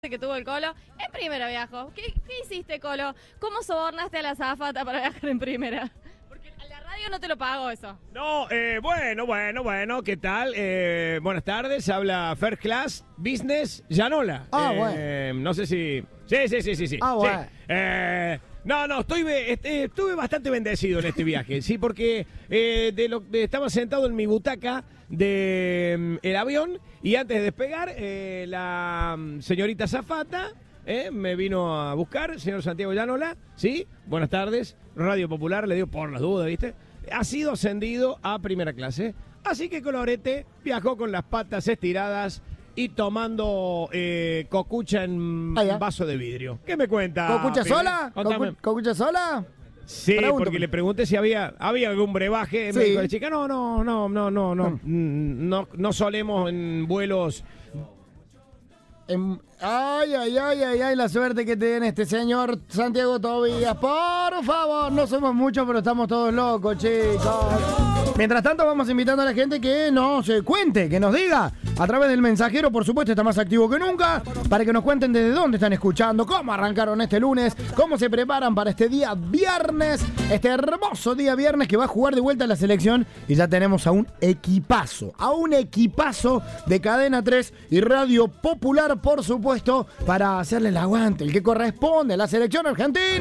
que tuvo el Colo. En primera viajó. ¿Qué hiciste, Colo? ¿Cómo sobornaste a la azafata para viajar en primera? Porque a la radio no te lo pago eso. No, bueno, ¿qué tal? Buenas tardes, habla First Class Business Llanola. Bueno. No sé si... Sí. Bueno. Estuve bastante bendecido en este viaje, sí, porque estaba sentado en mi butaca del avión y antes de despegar, la señorita azafata me vino a buscar, señor Santiago Llanola, ¿sí? Buenas tardes, Radio Popular, le digo por las dudas, ¿viste? Ha sido ascendido a primera clase, así que Colorete viajó con las patas estiradas y tomando cocucha en vaso de vidrio. ¿Qué me cuenta? ¿Cocucha pibe? sola? Contame. ¿Cocucha sola? Sí, Pregunto. porque le pregunté si había algún brebaje. Sí. Me dijo la chica, no solemos en vuelos. Ay, la suerte que tiene este señor Santiago Tobías. Por favor, no somos muchos, pero estamos todos locos, chicos. Mientras tanto, vamos invitando a la gente que nos cuente, que nos diga, a través del mensajero, por supuesto, está más activo que nunca, para que nos cuenten desde dónde están escuchando, cómo arrancaron este lunes, cómo se preparan para este día viernes, este hermoso día viernes que va a jugar de vuelta a la selección, y ya tenemos a un equipazo de Cadena 3 y Radio Popular, por supuesto, para hacerle el aguante, el que corresponde a la selección argentina.